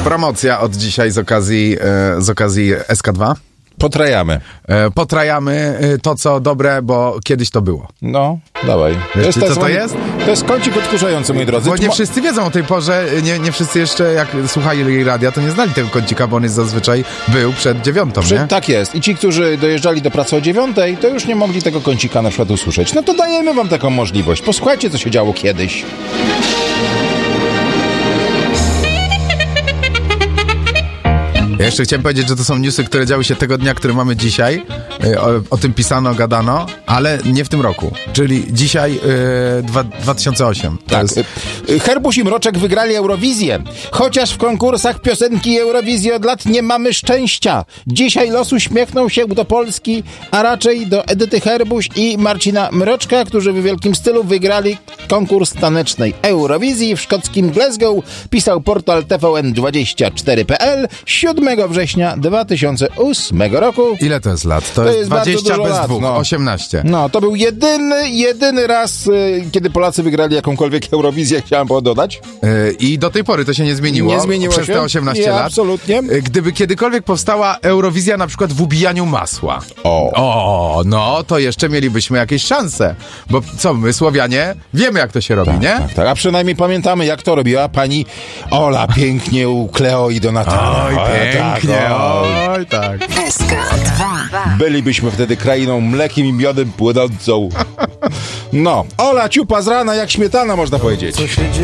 Promocja od dzisiaj z okazji SK2. Potrajamy to, co dobre, bo kiedyś to było. No, dawaj. Wiesz, co to jest? To jest kącik odkurzający, moi drodzy. Bo nie wszyscy wiedzą o tej porze, nie wszyscy jeszcze, jak słuchali radia, to nie znali tego kącika, bo on jest zazwyczaj był przed 9, nie? Tak jest. I ci, którzy dojeżdżali do pracy o 9, to już nie mogli tego kącika na przykład usłyszeć. No to dajemy wam taką możliwość. Posłuchajcie, co się działo kiedyś. Ja jeszcze chciałem powiedzieć, że to są newsy, które działy się tego dnia, który mamy dzisiaj. O tym pisano, gadano, ale nie w tym roku. Czyli dzisiaj 2008. Tak. Herbuś i Mroczek wygrali Eurowizję. Chociaż w konkursach piosenki Eurowizji od lat nie mamy szczęścia. Dzisiaj los uśmiechnął się do Polski, a raczej do Edyty Herbuś i Marcina Mroczka, którzy w wielkim stylu wygrali konkurs tanecznej Eurowizji w szkockim Glasgow, pisał portal TVN24.pl 7 września 2008 roku. Ile to jest lat? To jest 20 bez lat, 2, no. 18. No, to był jedyny raz, kiedy Polacy wygrali jakąkolwiek Eurowizję, chciałem dodać. I do tej pory to się nie zmieniło. Nie zmieniło przez się. te 18 lat. Absolutnie. Gdyby kiedykolwiek powstała Eurowizja na przykład w ubijaniu masła. No to jeszcze mielibyśmy jakieś szanse. Bo co, my Słowianie wiemy, jak to się robi, nie? Tak. A przynajmniej pamiętamy, jak to robiła pani Ola pięknie u Kleo i Donatana. Oj, pięknie, tak. SK2. Bylibyśmy wtedy krainą mlekiem i miodem płynącą. No, Ola ciupa z rana jak śmietana, można powiedzieć. Co się dzieje?